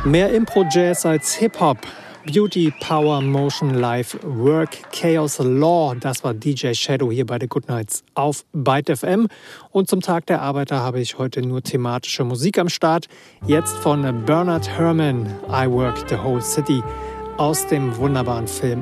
Mehr Impro-Jazz als Hip-Hop. Beauty, Power, Motion, Life, Work, Chaos, Law. Das war DJ Shadow hier bei The Good Nights auf Byte FM. Und zum Tag der Arbeiter habe ich heute nur thematische Musik am Start. Jetzt von Bernard Herrmann, I Work the Whole City, aus dem wunderbaren Film